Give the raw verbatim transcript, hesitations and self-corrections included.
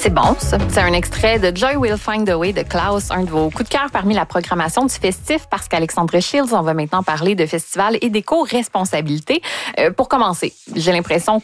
C'est bon, ça. C'est un extrait de Joy Will Find a Way de Klaus, un de vos coups de cœur parmi la programmation du festif, parce qu'Alexandre Shields, on va maintenant parler de festival et d'éco-responsabilité. Euh, pour commencer, j'ai l'impression